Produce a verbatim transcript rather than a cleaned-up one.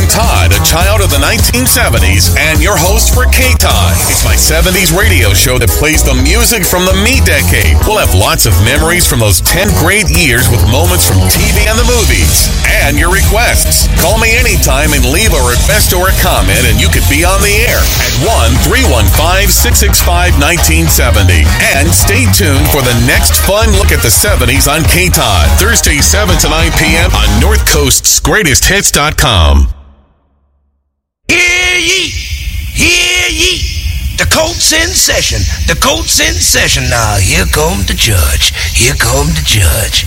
Todd, a child of the nineteen seventies, and your host for K-Todd. It's my seventies radio show that plays the music from the me decade. We'll have lots of memories from those ten great years with moments from T V and the movies. And your requests. Call me anytime and leave a request or a comment, and you could be on the air at one three one five, six six five, one nine seven zero. And stay tuned for the next fun look at the seventies on K-Todd, Thursday, seven to nine p.m. on North Coast's Greatest Hits dot com. Hear ye! Hear ye! The court's in session. The court's in session. Now, here come the judge. Here come the judge.